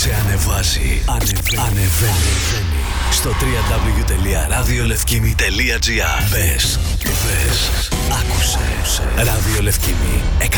Σε ανεβάζει. Ανεβαίνει. Στο www.radiolevkimi.gr. Μπες, άκουσε. Ραδιολευκήμι.